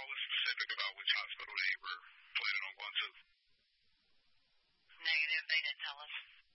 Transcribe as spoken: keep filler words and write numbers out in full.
was specific about which hospital they were planning on going to? Negative. They didn't tell us.